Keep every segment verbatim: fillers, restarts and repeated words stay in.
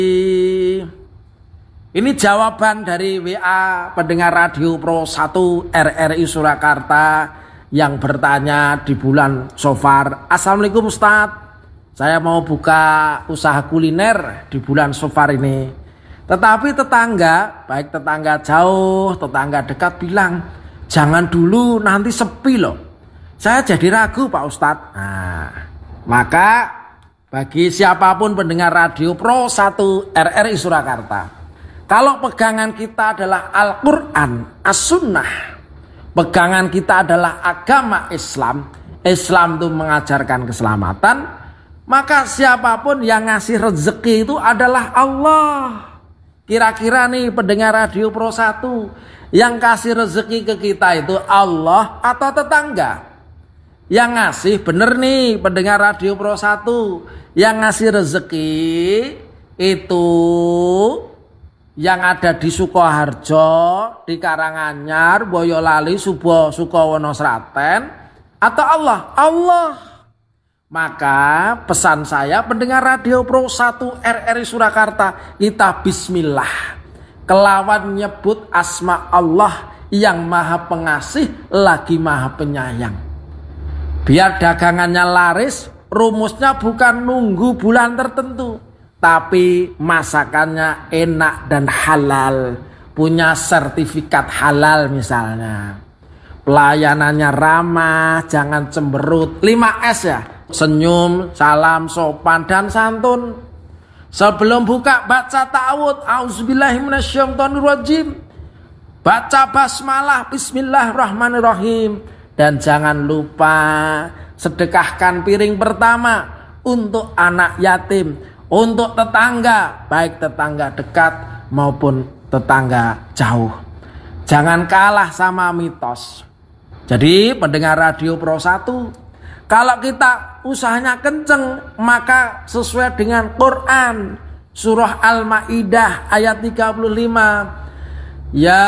Ini jawaban dari W A pendengar Radio Pro satu R R I Surakarta yang bertanya di bulan Shofar. Assalamualaikum Ustadz, saya mau buka usaha kuliner di bulan Shofar ini. Tetapi tetangga, baik tetangga jauh, tetangga dekat bilang, jangan dulu nanti sepi loh. Saya jadi ragu Pak Ustadz. Nah, maka bagi siapapun pendengar Radio Pro satu R R I Surakarta, kalau pegangan kita adalah Al-Quran, As-Sunnah, pegangan kita adalah agama Islam, Islam itu mengajarkan keselamatan, maka siapapun yang ngasih rezeki itu adalah Allah. Kira-kira nih pendengar Radio Pro satu, yang kasih rezeki ke kita itu Allah atau tetangga? Yang ngasih bener nih pendengar Radio Pro satu, yang ngasih rezeki itu yang ada di Sukoharjo, di Karanganyar, Boyolali, Subo, Sukowono, Sraten, atau Allah? Allah. Maka pesan saya pendengar Radio Pro satu R R I Surakarta, kita bismillah. Kelawan nyebut asma Allah yang maha pengasih lagi maha penyayang. Biar dagangannya laris, rumusnya bukan nunggu bulan tertentu, tapi masakannya enak dan halal, punya sertifikat halal misalnya. Pelayanannya ramah, jangan cemberut, lima S ya, senyum, salam, sopan, dan santun. Sebelum buka baca ta'awudz, auzubillahiminasyaitonirrajim, baca basmalah, bismillahirrahmanirrahim. Dan jangan lupa sedekahkan piring pertama untuk anak yatim, untuk tetangga, baik tetangga dekat maupun tetangga jauh. Jangan kalah sama mitos. Jadi pendengar Radio Pro satu, kalau kita usahanya kenceng, maka sesuai dengan Quran, surah Al-Maidah ayat tiga puluh lima. Ya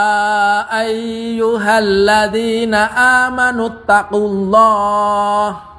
ayyuhalladzina amanu taqullah